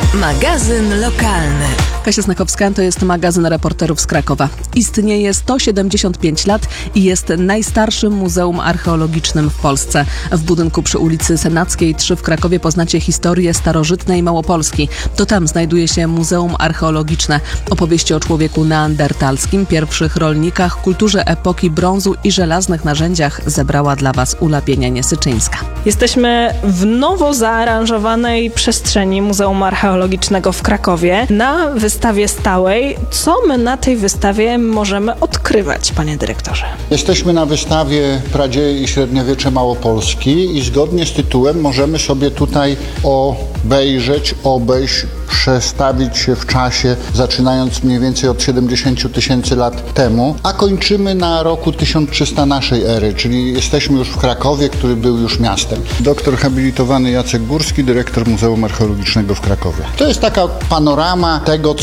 Magazyn lokalny. Kasia Snakowska, to jest magazyn reporterów z Krakowa. Istnieje 175 lat i jest najstarszym muzeum archeologicznym w Polsce. W budynku przy ulicy Senackiej 3 w Krakowie poznacie historię starożytnej Małopolski. To tam znajduje się Muzeum Archeologiczne. Opowieści o człowieku neandertalskim, pierwszych rolnikach, kulturze epoki brązu i żelaznych narzędziach zebrała dla Was Ula Pienianie-Syczyńska. Jesteśmy w nowo zaaranżowanej przestrzeni Muzeum Archeologicznego w Krakowie na wystawie stałej. Co my na tej wystawie możemy odkrywać, panie dyrektorze? Jesteśmy na wystawie Pradzieje i Średniowiecze Małopolski i zgodnie z tytułem możemy sobie tutaj obejść, przestawić się w czasie, zaczynając mniej więcej od 70 000 lat temu, a kończymy na roku 1300 naszej ery, czyli jesteśmy już w Krakowie, który był już miastem. Doktor habilitowany Jacek Górski, dyrektor Muzeum Archeologicznego w Krakowie. To jest taka panorama tego,